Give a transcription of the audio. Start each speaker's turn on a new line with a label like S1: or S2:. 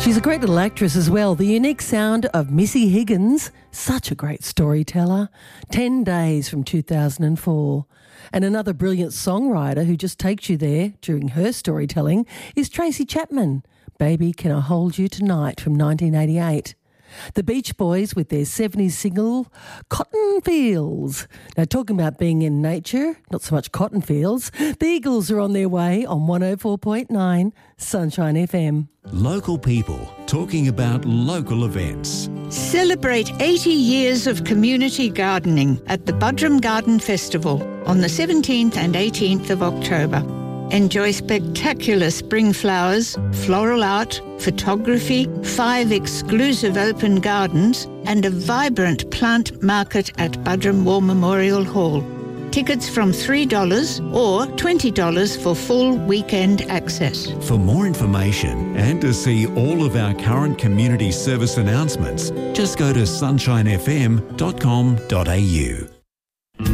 S1: She's a great little actress as well. The unique sound of Missy Higgins, such a great storyteller. 10 Days from 2004. And another brilliant songwriter who just takes you there during her storytelling is Tracy Chapman. Baby, Can I Hold You Tonight from 1988. The Beach Boys with their 70s single, Cotton Fields. Now, talking about being in nature, not so much cotton fields, the Eagles are on their way on 104.9 Sunshine FM.
S2: Local people talking about local events.
S3: Celebrate 80 years of community gardening at the Buderim Garden Festival on the 17th and 18th of October. Enjoy spectacular spring flowers, floral art, photography, 5 exclusive open gardens, and a vibrant plant market at Buderim War Memorial Hall. Tickets from $3 or $20 for full weekend access.
S2: For more information and to see all of our current community service announcements, just go to sunshinefm.com.au.